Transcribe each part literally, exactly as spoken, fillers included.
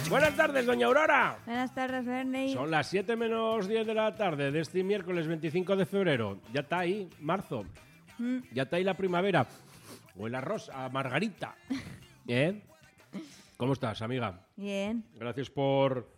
Buenas tardes, doña Aurora. Buenas tardes, Bernie. Son las siete menos diez de la tarde de este miércoles veinticinco de febrero. Ya está ahí, marzo. Mm. Ya está ahí la primavera. O el arroz a margarita. ¿Eh? ¿Cómo estás, amiga? Bien. Gracias por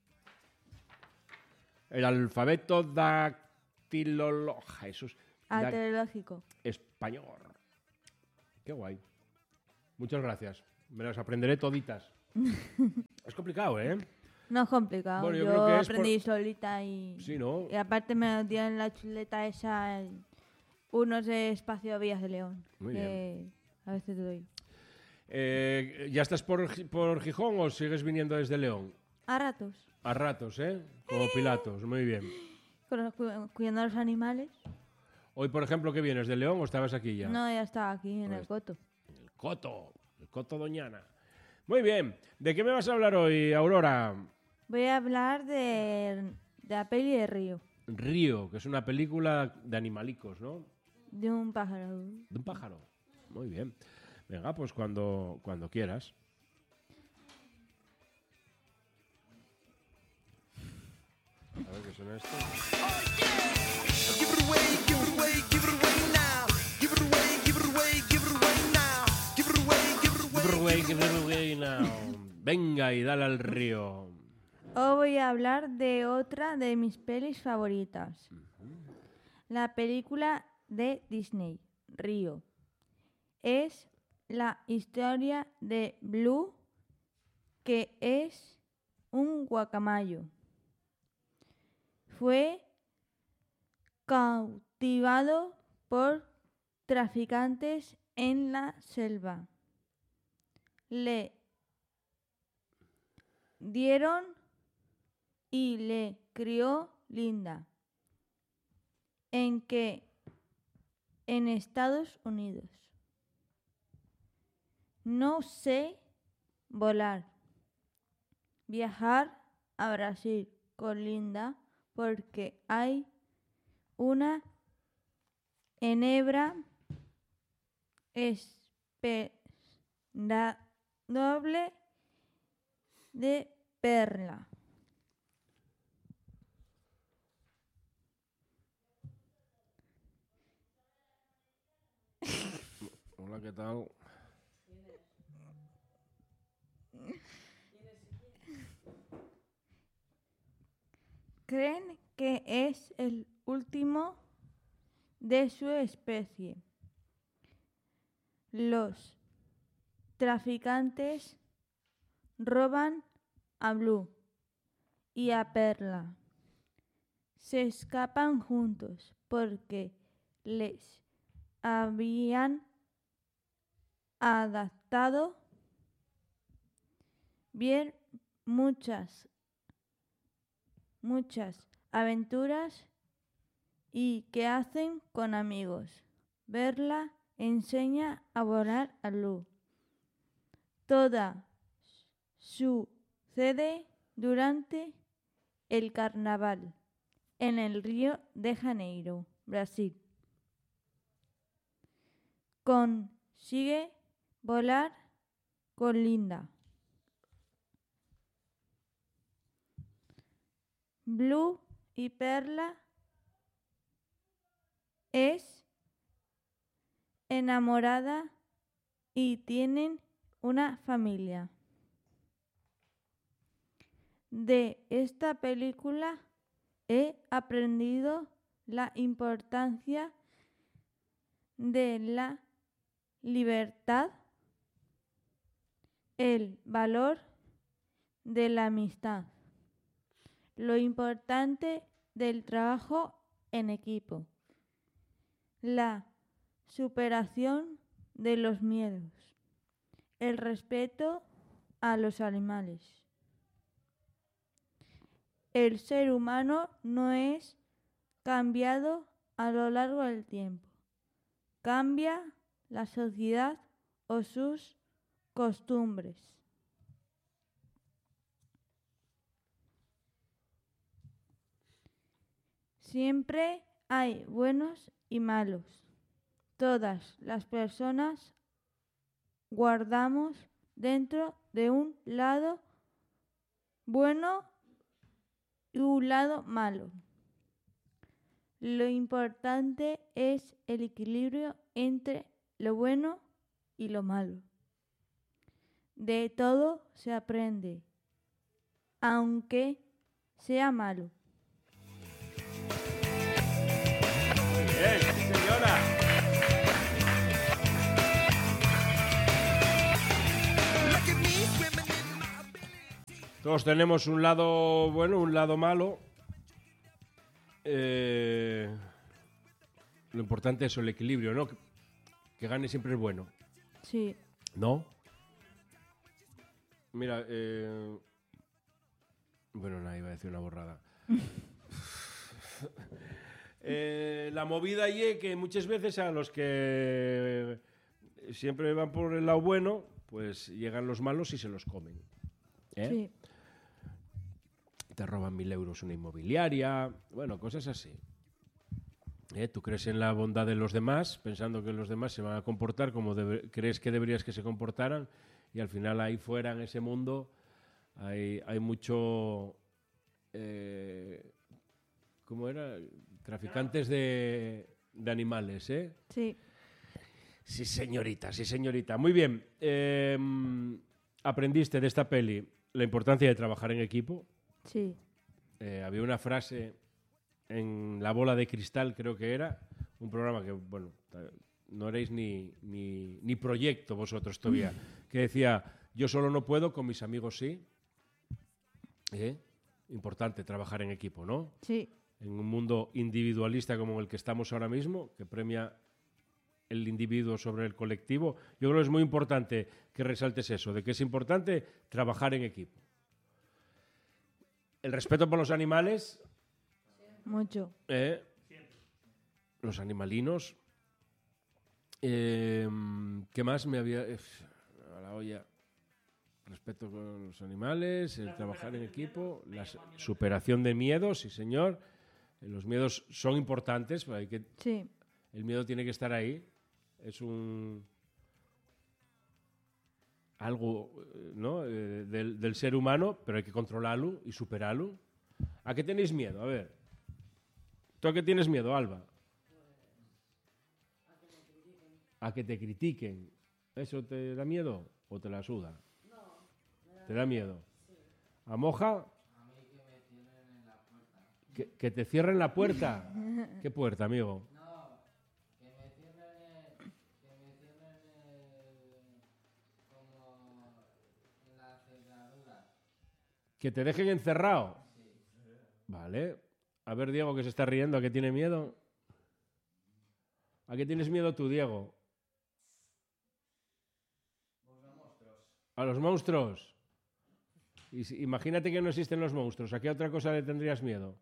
el alfabeto dactilolo... Jesús. Da- Arqueológico. español. Qué guay. Muchas gracias. Me las aprenderé toditas. Es complicado, ¿eh? No es complicado. Bueno, yo yo creo que es aprendí por- solita y... Sí, ¿no? Y aparte me dieron la chuleta esa... el- Unos de Espacio Vías de León. Muy que a veces te doy. Eh, ¿Ya estás por, Gi- por Gijón o sigues viniendo desde León? A ratos. A ratos, ¿eh? Como Pilatos, muy bien. Con los cu- cuidando a los animales. Hoy, por ejemplo, ¿qué vienes? ¿De León o estabas aquí ya? No, ya estaba aquí en Pues- el coto. El Coto, el Coto Doñana. Muy bien. ¿De qué me vas a hablar hoy, Aurora? Voy a hablar de, de la peli de Río. Río, que es una película de animalicos, ¿no? De un pájaro. De un pájaro. Muy bien. Venga, pues cuando, cuando quieras. A ver qué suena esto. Give it away, give it away, give it away now. Give it away, give it away, give it away now. Give it away, give it away. Give it away, give it away now. Venga y dale al río. Hoy voy a hablar de otra de mis pelis favoritas. La película de Disney, Río. Es la historia de Blue, que es un guacamayo. Fue cautivado por traficantes en la selva. Le dieron y le crió Linda, en que en Estados Unidos. No sé volar. Viajar a Brasil con Linda porque hay una enebra esperable de perla. Hola, ¿qué tal? Creen que es el último de su especie. Los traficantes roban a Blue y a Perla. Se escapan juntos porque les habían adaptado bien muchas muchas aventuras y que hacen con amigos. Verla enseña a volar a Lu. Toda sucede durante el carnaval en el Río de Janeiro, Brasil. Consigue volar con Linda. Blue y Perla es enamorada y tienen una familia. De esta película he aprendido la importancia de la libertad, el valor de la amistad, lo importante del trabajo en equipo, la superación de los miedos, el respeto a los animales. El ser humano no es cambiado a lo largo del tiempo. Cambia la sociedad o sus costumbres. Siempre hay buenos y malos. Todas las personas guardamos dentro de un lado bueno y un lado malo. Lo importante es el equilibrio entre lo bueno y lo malo. De todo se aprende, aunque sea malo. Bien, sí, señora. Look at me swimming in my ability. Todos tenemos un lado bueno, un lado malo. Eh, lo importante es el equilibrio, ¿no? Que, que gane siempre es bueno, Sí, ¿no? Mira, eh, bueno, nada, iba a decir una borrada. Eh, la movida y es que muchas veces a los que siempre van por el lado bueno, pues llegan los malos y se los comen. ¿Eh? sí, Te roban mil euros una inmobiliaria, bueno, cosas así. ¿Eh? Tú crees en la bondad de los demás, pensando que los demás se van a comportar como debe- crees que deberías que se comportaran, y al final ahí fuera, en ese mundo, hay, hay mucho... Eh, ¿Cómo era? Traficantes de, de animales, ¿eh? sí, Sí, señorita, sí, señorita. Muy bien. Eh, aprendiste de esta peli la importancia de trabajar en equipo. sí, Eh, había una frase en La Bola de Cristal, creo que era, un programa que, bueno, ta- no erais ni, ni, ni proyecto vosotros todavía, que decía, yo solo no puedo, con mis amigos sí. ¿Eh? Importante trabajar en equipo, ¿no? sí, En un mundo individualista como el que estamos ahora mismo, que premia el individuo sobre el colectivo, yo creo que es muy importante que resaltes eso, de que es importante trabajar en equipo. El respeto por los animales, mucho. eh, los animalinos. Eh, ¿Qué más me había...? eh, a la olla. Respeto con los animales, el trabajar en equipo, la s- superación de miedos, sí señor. Eh, Los miedos son importantes, pero hay que, Sí, el miedo tiene que estar ahí. Es un... algo, eh, ¿no? Eh, del, del ser humano, pero hay que controlarlo y superarlo. ¿A qué tenéis miedo? A ver. ¿Tú a qué tienes miedo, Alba? A que te critiquen. ¿Eso te da miedo o te la suda? ¿Te da miedo? ¿A Moja? Que, que te cierren la puerta. ¿Qué puerta, amigo? Que me cierren el, que me cierren el, como en la cerradura. ¿Que te dejen encerrado? Vale. A ver, Diego, que se está riendo, ¿a qué tiene miedo? ¿A qué tienes miedo tú, Diego? ¿A los monstruos? Y si- imagínate que no existen los monstruos. ¿A qué otra cosa le tendrías miedo?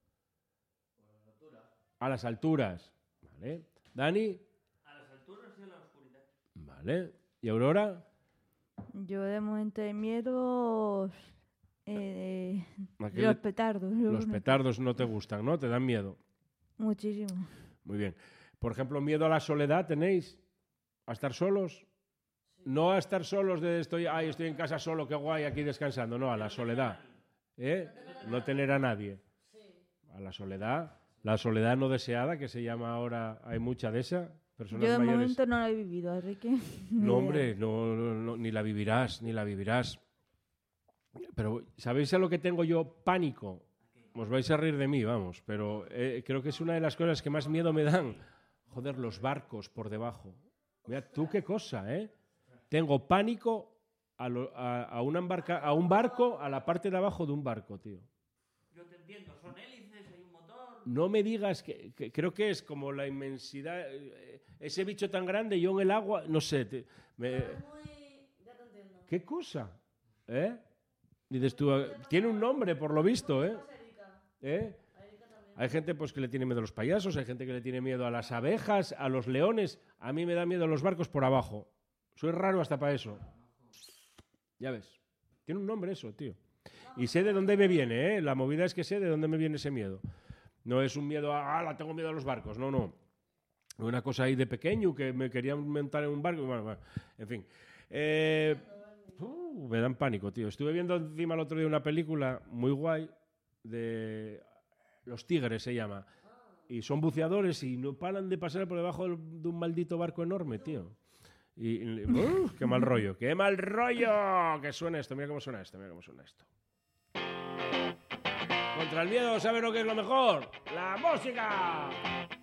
A las alturas. Vale. ¿Dani? A las alturas y a la oscuridad. Vale. ¿Y Aurora? yo de momento de miedo eh, ¿A qué los le- petardos. Los petardos no te gustan, ¿no? Te dan miedo. Muchísimo. Muy bien. Por ejemplo, miedo a la soledad, ¿tenéis? ¿A estar solos? No a estar solos de estoy, ay, estoy en casa solo, qué guay, aquí descansando. No, a la soledad. ¿Eh? No tener a nadie. A la soledad. La soledad no deseada, que se llama ahora, hay mucha de esa. Personas Yo de mayores. momento no lo he vivido, así que... ni No, idea. hombre, no, no, no, ni la vivirás, ni la vivirás. Pero, ¿sabéis a lo que tengo yo pánico? Os vais a reír de mí, vamos, pero eh, creo que es una de las cosas que más miedo me dan. Joder, los barcos por debajo. Mira, tú qué cosa, ¿eh? Tengo pánico a, lo- a- a una embarca, a un barco, a la parte de abajo de un barco, tío. Yo te entiendo, son hélices, hay un motor. No me digas que, que- creo que es como la inmensidad, eh, ese bicho tan grande, yo en el agua, no sé. te- me- ¿Qué cosa? ¿Eh? Dices tú, eh, tiene un nombre por lo visto, ¿eh? ¿Eh? Hay gente pues que le tiene miedo a los payasos, hay gente que le tiene miedo a las abejas, a los leones. A mí me da miedo los barcos por abajo. Soy raro hasta para eso. Ya ves. Tiene un nombre eso, tío. Y sé de dónde me viene, ¿eh? La movida es que sé de dónde me viene ese miedo. No es un miedo a, ah, tengo miedo a los barcos. No, no. Una cosa ahí de pequeño que me querían montar en un barco. Bueno, bueno, en fin. Eh, uh, Uh, me dan pánico, tío. Estuve viendo encima el otro día una película muy guay de Los Tigres, se llama. Y son buceadores y no paran de pasar por debajo de un maldito barco enorme, tío. Y, y ¡uh! ¡Qué mal rollo! ¡Qué mal rollo! Que suena esto, mira cómo suena esto, mira cómo suena esto. Contra el miedo, ¿sabes lo que es lo mejor? ¡La música!